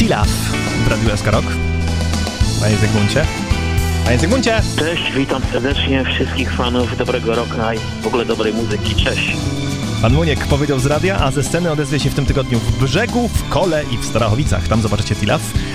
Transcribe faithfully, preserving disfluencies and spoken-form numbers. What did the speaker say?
Tilaf w Radiu S K Rock. Panie Zygmuncie. Panie Zygmuncie! Cześć, witam serdecznie wszystkich fanów dobrego rocka i w ogóle dobrej muzyki. Cześć. Pan Muniek powiedział z radia, a ze sceny odezwie się w tym tygodniu w Brzegu, w Kole i w Starachowicach. Tam zobaczycie Tilaf.